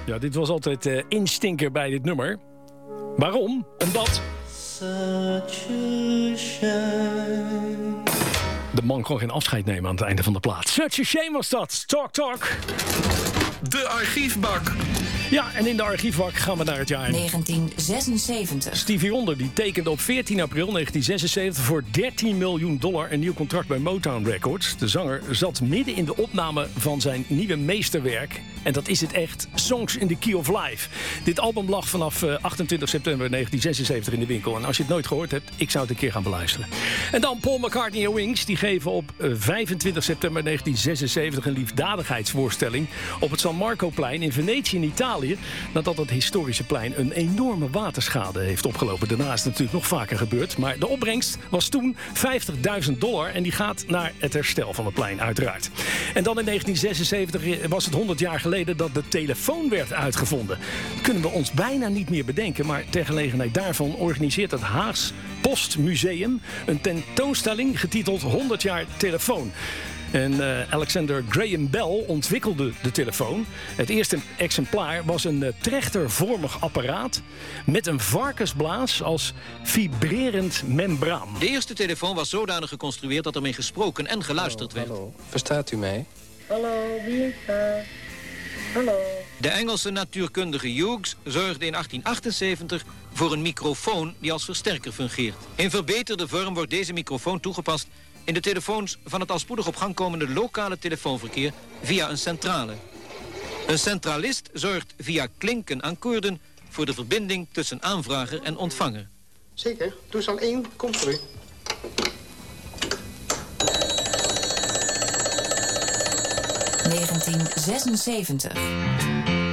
Ja, dit was altijd instinker bij dit nummer. Waarom? Omdat... de man kon geen afscheid nemen aan het einde van de plaat. Such a shame was dat. Talk, talk. De archiefbak. Ja, en in de archiefbak gaan we naar het jaar 1976. Stevie Wonder die tekende op 14 april 1976 voor $13 miljoen een nieuw contract bij Motown Records. De zanger zat midden in de opname van zijn nieuwe meesterwerk. En dat is het echt, Songs in the Key of Life. Dit album lag vanaf 28 september 1976 in de winkel. En als je het nooit gehoord hebt, ik zou het een keer gaan beluisteren. En dan Paul McCartney en Wings. Die geven op 25 september 1976 een liefdadigheidsvoorstelling op het San Marcoplein in Venetië in Italië. Nadat het historische plein een enorme waterschade heeft opgelopen. Daarna is het natuurlijk nog vaker gebeurd. Maar de opbrengst was toen $50.000 en die gaat naar het herstel van het plein uiteraard. En dan in 1976 was het 100 jaar geleden dat de telefoon werd uitgevonden. Dat kunnen we ons bijna niet meer bedenken, maar ter gelegenheid daarvan organiseert het Haags Postmuseum een tentoonstelling getiteld 100 jaar telefoon. En Alexander Graham Bell ontwikkelde de telefoon. Het eerste exemplaar was een trechtervormig apparaat met een varkensblaas als vibrerend membraan. De eerste telefoon was zodanig geconstrueerd dat ermee gesproken en geluisterd werd. Hallo, verstaat u mij? Hallo, wie is daar? Hallo. De Engelse natuurkundige Hughes zorgde in 1878 voor een microfoon die als versterker fungeert. In verbeterde vorm wordt deze microfoon toegepast in de telefoons van het al spoedig op gang komende lokale telefoonverkeer via een centrale. Een centralist zorgt via klinken aan koorden voor de verbinding tussen aanvrager en ontvanger. Zeker, toestel 1 komt voor u. (1976)